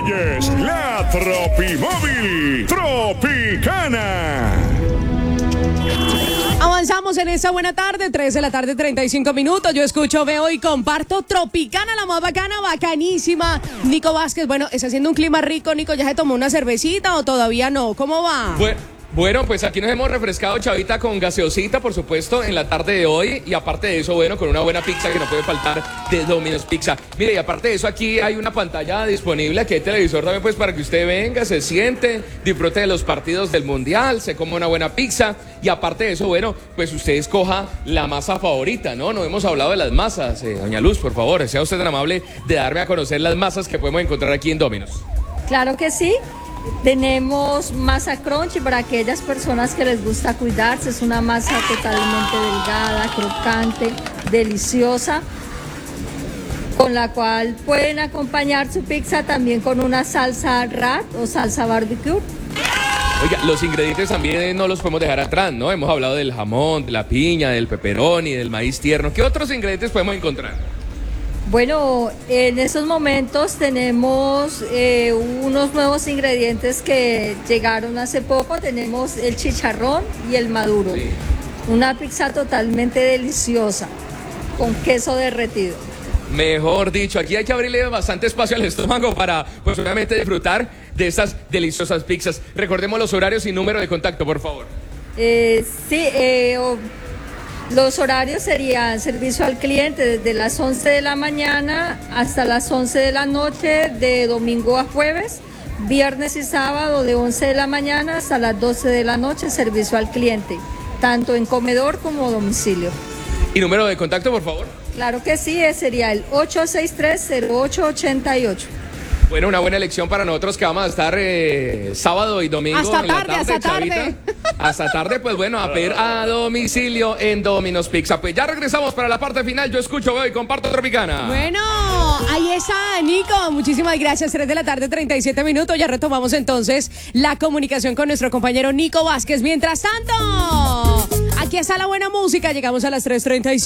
oyes la Tropimóvil Tropicana. Avanzamos en esta buena tarde, 3 de la tarde, 35 minutos. Yo escucho, veo y comparto Tropicana, la más bacana, bacanísima. Nico Vázquez, bueno, está haciendo un clima rico. Nico, ¿ya se tomó una cervecita o todavía no? ¿Cómo va? Bueno, pues aquí nos hemos refrescado, Chavita, con gaseosita, por supuesto, en la tarde de hoy. Y aparte de eso, bueno, con una buena pizza que no puede faltar de Domino's Pizza. Mire, y aparte de eso, aquí hay una pantalla disponible, aquí hay televisor también, pues para que usted venga, se siente, disfrute de los partidos del Mundial, se coma una buena pizza. Y aparte de eso, bueno, pues usted escoja la masa favorita, ¿no? No hemos hablado de las masas. Doña Luz, por favor, sea usted tan amable de darme a conocer las masas que podemos encontrar aquí en Domino's. Claro que sí. Tenemos masa crunchy para aquellas personas que les gusta cuidarse. Es una masa totalmente delgada, crocante, deliciosa, con la cual pueden acompañar su pizza también con una salsa rat o salsa barbecue. Oiga, los ingredientes también no los podemos dejar atrás, ¿no? Hemos hablado del jamón, de la piña, del pepperoni, del maíz tierno. ¿Qué otros ingredientes podemos encontrar? Bueno, en estos momentos tenemos unos nuevos ingredientes que llegaron hace poco. Tenemos el chicharrón y el maduro. Sí. Una pizza totalmente deliciosa, con queso derretido. Mejor dicho, aquí hay que abrirle bastante espacio al estómago para, pues obviamente, disfrutar de estas deliciosas pizzas. Recordemos los horarios y número de contacto, por favor. Los horarios serían servicio al cliente desde las 11 de la mañana hasta las 11 de la noche, de domingo a jueves, viernes y sábado de 11 de la mañana hasta las 12 de la noche, servicio al cliente, tanto en comedor como domicilio. ¿Y número de contacto, por favor? Claro que sí, sería el 863-0888. Bueno, una buena elección para nosotros que vamos a estar sábado y domingo hasta en la tarde, hasta tarde. Hasta tarde, pues bueno, a pedir a domicilio en Domino's Pizza. Pues ya regresamos para la parte final. Yo escucho, veo y comparto Tropicana. Bueno, ahí está, Nico. Muchísimas gracias. 3 de la tarde, 37 minutos. Ya retomamos entonces la comunicación con nuestro compañero Nico Vázquez. Mientras tanto, aquí está la buena música. Llegamos a las 3:35.